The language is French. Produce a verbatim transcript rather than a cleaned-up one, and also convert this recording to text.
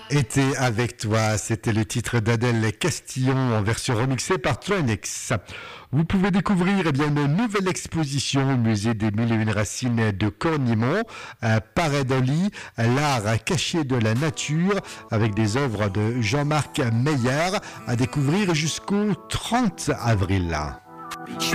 Été avec toi, c'était le titre d'Adèle Castillon en version remixée par Tronix. Vous pouvez découvrir eh bien, une nouvelle exposition au musée des Mille et Une Racines de Cornimont, Pareidolie, l'art caché de la nature, avec des œuvres de Jean-Marc Meyer à découvrir jusqu'au trente avril.